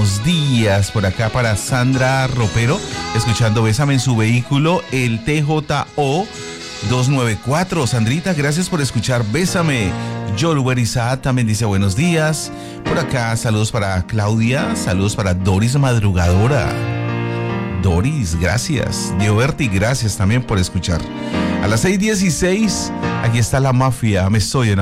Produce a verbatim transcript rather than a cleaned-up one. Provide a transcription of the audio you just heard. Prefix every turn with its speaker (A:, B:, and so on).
A: buenos días. Por acá para Sandra Ropero, escuchando Bésame en su vehículo, el T J O dos nueve cuatro. Sandrita, gracias por escuchar Bésame. Yolwer Isaac también dice buenos días. Por acá, saludos para Claudia, saludos para Doris Madrugadora. Doris, gracias. Dioberti, gracias también por escuchar. A las seis dieciséis, aquí está la mafia, me estoy enamorando.